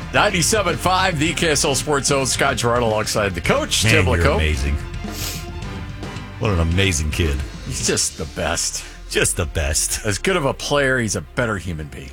97.5, the KSL Sports Zone. Scott Gerard alongside the coach, Man, Tim you're Lacoste. amazing. What an amazing kid. He's just the best. Just the best. As good of a player, he's a better human being.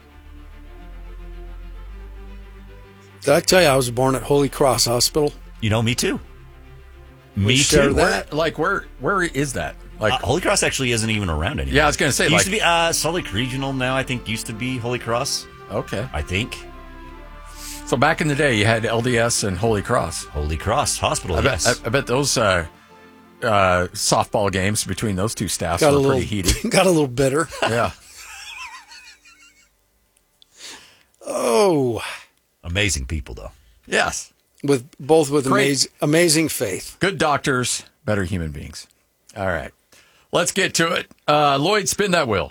Did I tell you I was born at Holy Cross Hospital? You know, me too. We Me share too. that. Where is that? Like, Holy Cross actually isn't even around anymore. yeah, I was going to say, It like, used to be Salt Lake Regional now, I think, used to be Holy Cross, okay. I think. So back in the day, you had LDS and Holy Cross. Holy Cross Hospital, I yes. bet those softball games between those two staffs were pretty heated. Got a little bitter. Yeah. Oh, Amazing people, though. Yes. with Great. amazing faith. Good doctors, better human beings. All right. Let's get to it. Lloyd, spin that wheel.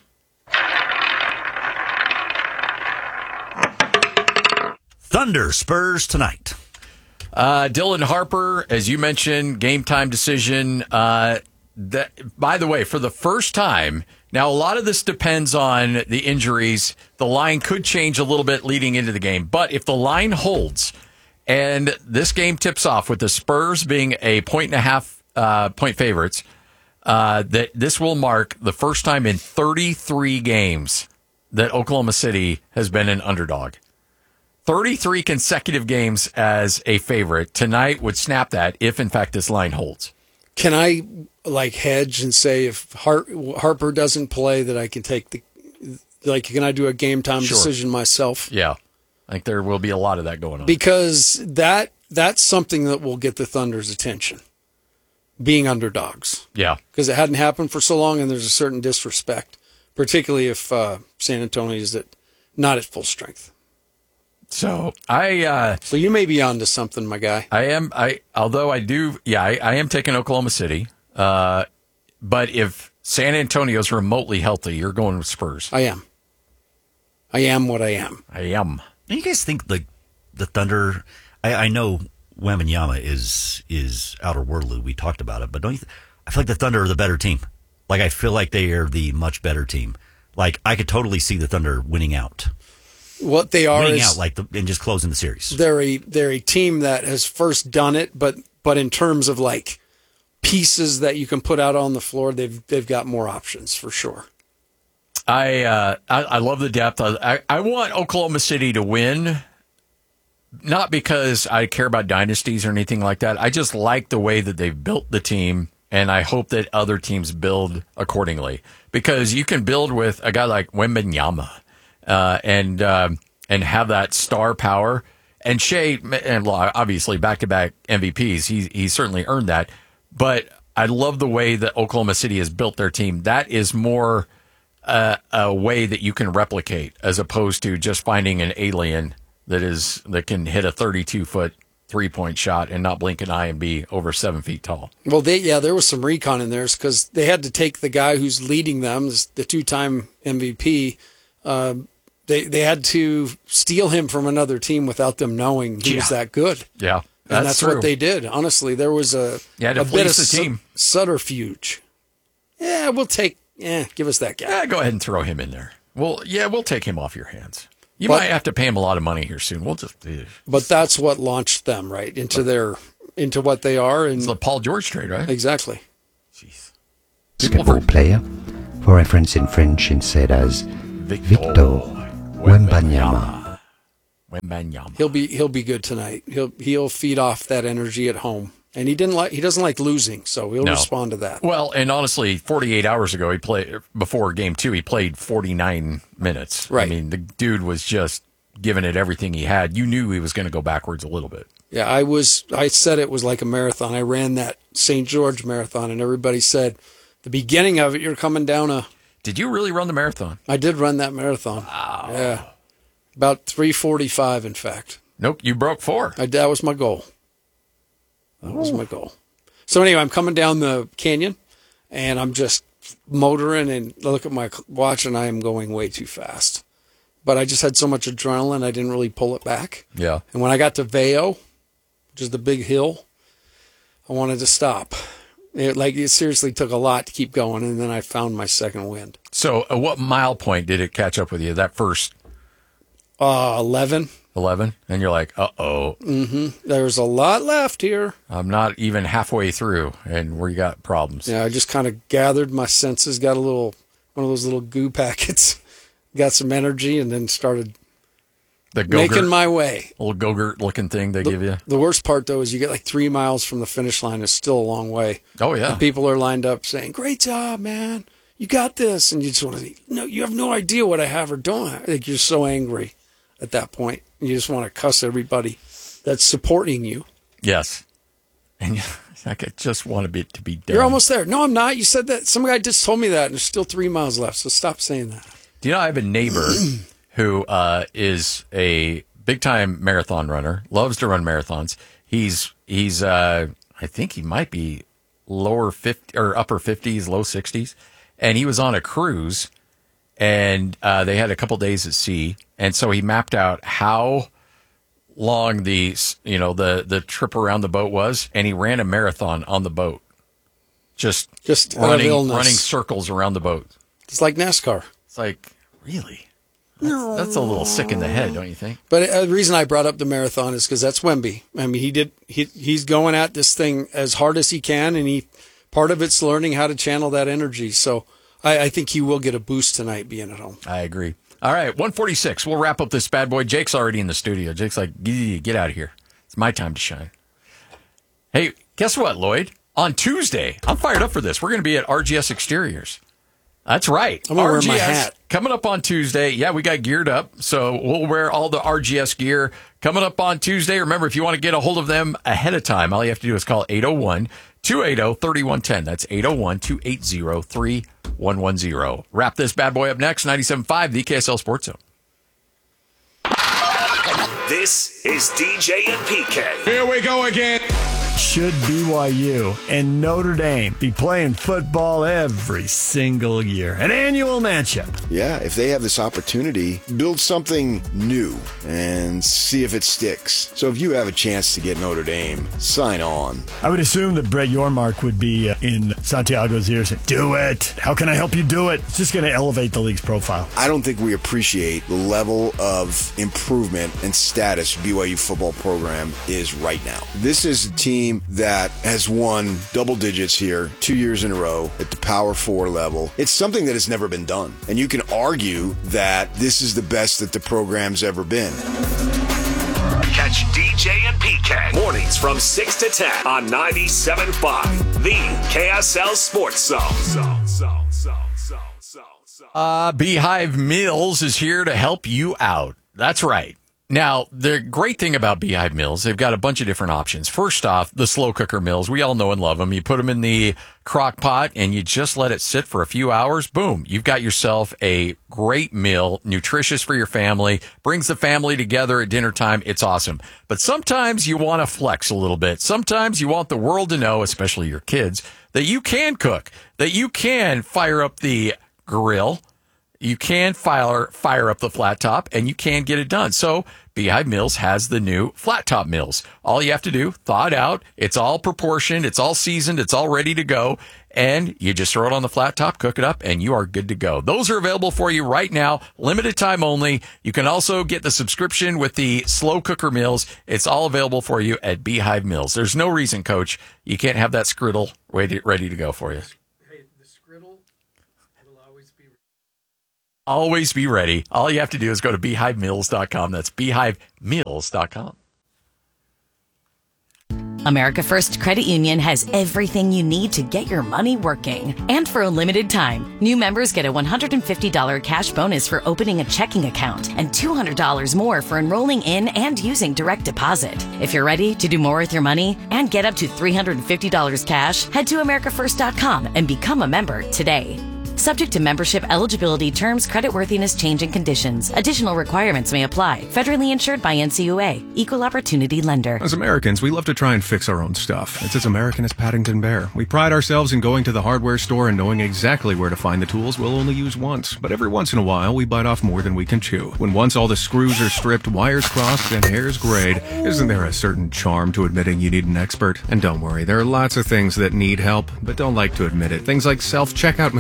Thunder Spurs tonight. Dylan Harper, as you mentioned, game time decision. By the way, for the first time, now a lot of this depends on the injuries. The line could change a little bit leading into the game, but if the line holds and this game tips off with the Spurs being a 1.5 point favorites, that this will mark the first time in 33 games that Oklahoma City has been an underdog. 33 consecutive games as a favorite. Tonight would snap that if, in fact, this line holds. Can I hedge and say if Harper doesn't play that I can take can I do a game time decision myself? Yeah. I think there will be a lot of that going on. Because that's something that will get the Thunder's attention. Being underdogs. Yeah. Because it hadn't happened for so long and there's a certain disrespect, particularly if San Antonio is not at full strength. So So you may be onto something, my guy. I am taking Oklahoma City. But if San Antonio's remotely healthy, you're going with Spurs. I am what I am. I am. Do you guys think the Thunder? I know Wembanyama is outer Waterloo. We talked about it, but don't you? I feel like the Thunder are the better team. Like I feel like they are the much better team. Like I could totally see the Thunder winning out. What they are Winning is out and just closing the series. they're a team that has first done it, but in terms of like pieces that you can put out on the floor, they've got more options for sure. I love the depth. I want Oklahoma City to win, not because I care about dynasties or anything like that. I just like the way that they've built the team, and I hope that other teams build accordingly. Because you can build with a guy like Wembanyama and have that star power. And Shea, and obviously back-to-back MVPs, he certainly earned that. But I love the way that Oklahoma City has built their team. That is more a way that you can replicate as opposed to just finding an alien that can hit a 32-foot three-point shot and not blink an eye and be over 7 feet tall. Well, there was some recon in theirs because they had to take the guy who's leading them, the two-time MVP. They had to steal him from another team without them knowing he was that good. Yeah, and that's true. what they did. Honestly, there was a bit of the team. subterfuge. Yeah, give us that guy. Yeah, go ahead and throw him in there. We'll take him off your hands. You might have to pay him a lot of money here soon. We'll just. But that's what launched them right into what they are. And it's the Paul George trade, right? Exactly. Jeez. Basketball player, for reference in French, instead as Victor Wembanyama. He'll be good tonight. He'll feed off that energy at home. And he doesn't like losing, so he'll respond to that. Well, and honestly, 48 hours ago, before game 2, he played 49 minutes. Right. I mean, the dude was just giving it everything he had. You knew he was going to go backwards a little bit. Yeah, I said it was like a marathon. I ran that St. George marathon, and everybody said, the beginning of it, you're coming down a... Did you really run the marathon? I did run that marathon. Wow. Yeah. About 3:45, in fact. Nope, you broke 4. That was my goal. That was my goal. So anyway, I'm coming down the canyon, and I'm just motoring, and I look at my watch, and I am going way too fast. But I just had so much adrenaline, I didn't really pull it back. Yeah. And when I got to Vail, which is the big hill, I wanted to stop. It seriously took a lot to keep going, and then I found my second wind. So at what mile point did it catch up with you, that first? 11. 11, and you're like, uh-oh. There's a lot left here. I'm not even halfway through, and we got problems. Yeah, I just kind of gathered my senses, got one of those little goo packets, got some energy, and then started making my way. Little Go-Gurt looking thing they give you. The worst part, though, is you get like 3 miles from the finish line. It's still a long way. Oh, yeah. And people are lined up saying, great job, man. You got this. And you just want to say, no, you have no idea what I have or don't have. Like, you're so angry at that point. You just want to cuss everybody that's supporting you. Yes. And I just want to be done. You're almost there. No, I'm not. You said that. Some guy just told me that, and there's still 3 miles left, so stop saying that. Do you know I have a neighbor who is a big-time marathon runner, loves to run marathons. He's I think he might be lower 50 or upper 50s, low 60s, and he was on a cruise, and they had a couple days at sea, and so he mapped out how long the trip around the boat was, and he ran a marathon on the boat, just running circles around the boat. It's like NASCAR. It's like, really? That's a little sick in the head, don't you think? But the reason I brought up the marathon is because that's Wemby. I mean, he's going at this thing as hard as he can, and part of it's learning how to channel that energy. So I think he will get a boost tonight being at home. I agree. All right, 146. We'll wrap up this bad boy. Jake's already in the studio. Jake's like, get out of here. It's my time to shine. Hey, guess what, Lloyd? On Tuesday, I'm fired up for this. We're going to be at RGS Exteriors. That's right. I'm going to wear my hat. Coming up on Tuesday. Yeah, we got geared up, so we'll wear all the RGS gear. Coming up on Tuesday. Remember, if you want to get a hold of them ahead of time, all you have to do is call 801-280-3110. That's 801-280-3110. Wrap this bad boy up next. 97.5, the KSL Sports Zone. This is DJ and PK. Here we go again. Should BYU and Notre Dame be playing football every single year? An annual matchup. Yeah, if they have this opportunity, build something new and see if it sticks. So if you have a chance to get Notre Dame, sign on. I would assume that Brett Yormark would be in Santiago's ear saying, do it. How can I help you do it? It's just going to elevate the league's profile. I don't think we appreciate the level of improvement and status BYU football program is right now. This is a team that has won double digits here 2 years in a row at the Power 4 level. It's something that has never been done. And you can argue that this is the best that the program's ever been. Catch DJ and PK mornings from 6 to 10 on 97.5, the KSL Sports Zone. Beehive Meals is here to help you out. That's right. Now, the great thing about Beehive Meals, they've got a bunch of different options. First off, the slow cooker meals. We all know and love them. You put them in the crock pot and you just let it sit for a few hours. Boom. You've got yourself a great meal, nutritious for your family, brings the family together at dinner time. It's awesome. But sometimes you want to flex a little bit. Sometimes you want the world to know, especially your kids, that you can cook, that you can fire up the grill. You can fire up the flat top, and you can get it done. So Beehive Meals has the new flat top meals. All you have to do, thaw it out. It's all proportioned. It's all seasoned. It's all ready to go. And you just throw it on the flat top, cook it up, and you are good to go. Those are available for you right now, limited time only. You can also get the subscription with the slow cooker meals. It's all available for you at Beehive Meals. There's no reason, Coach, you can't have that Skriddle ready to go for you. Always be ready. All you have to do is go to beehivemeals.com. That's beehivemeals.com. America First Credit Union has everything you need to get your money working. And for a limited time, new members get a $150 cash bonus for opening a checking account and $200 more for enrolling in and using direct deposit. If you're ready to do more with your money and get up to $350 cash, head to americafirst.com and become a member today. Subject to membership eligibility terms, creditworthiness, changing conditions. Additional requirements may apply. Federally insured by NCUA. Equal opportunity lender. As Americans, we love to try and fix our own stuff. It's as American as Paddington Bear. We pride ourselves in going to the hardware store and knowing exactly where to find the tools we'll only use once. But every once in a while, we bite off more than we can chew. When once all the screws are stripped, wires crossed, and hairs grayed, isn't there a certain charm to admitting you need an expert? And don't worry, there are lots of things that need help, but don't like to admit it. Things like self-checkout machines.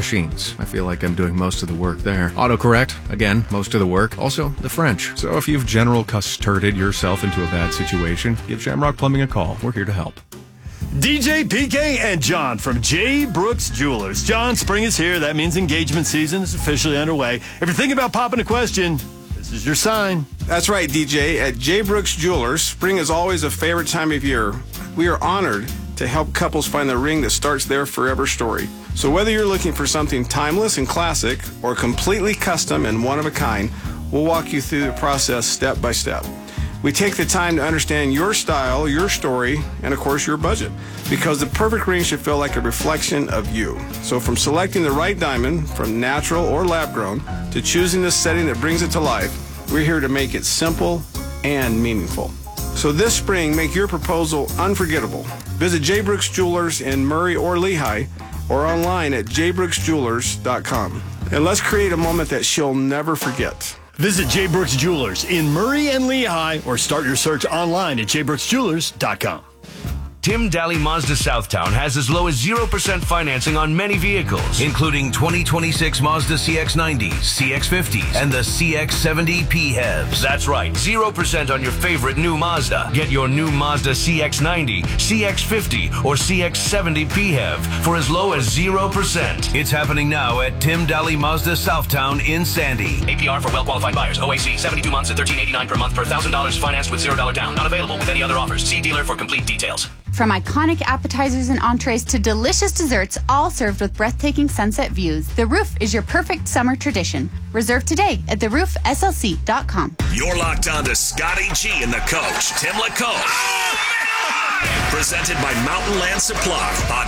words. I feel like I'm doing most of the work there. Autocorrect, again, most of the work. Also, the French. So if you've general custarded yourself into a bad situation, give Shamrock Plumbing a call. We're here to help. DJ, PK, and John from J. Brooks Jewelers. John, spring is here. That means engagement season is officially underway. If you're thinking about popping a question, this is your sign. That's right, DJ. At J. Brooks Jewelers, spring is always a favorite time of year. We are honored to help couples find the ring that starts their forever story. So whether you're looking for something timeless and classic or completely custom and one of a kind, we'll walk you through the process step by step. We take the time to understand your style, your story, and of course your budget, because the perfect ring should feel like a reflection of you. So from selecting the right diamond, from natural or lab grown, to choosing the setting that brings it to life, we're here to make it simple and meaningful. So this spring, make your proposal unforgettable. Visit J. Brooks Jewelers in Murray or Lehigh, or online at jbrooksjewelers.com. And let's create a moment that she'll never forget. Visit J. Brooks Jewelers in Murray and Lehigh, or start your search online at jbrooksjewelers.com. Tim Daly Mazda Southtown has as low as 0% financing on many vehicles, including 2026 Mazda CX-90s, CX-50s, and the CX-70 PHEVs. That's right, 0% on your favorite new Mazda. Get your new Mazda CX-90, CX-50, or CX-70 PHEV for as low as 0%. It's happening now at Tim Daly Mazda Southtown in Sandy. APR for well-qualified buyers. OAC, 72 months at $13.89 per month per $1,000 financed with $0 down. Not available with any other offers. See dealer for complete details. From iconic appetizers and entrees to delicious desserts, all served with breathtaking sunset views, The Roof is your perfect summer tradition. Reserve today at theroofslc.com. You're locked on to Scotty G and the coach, Tim LaCoche. Presented by Mountain Land Supply on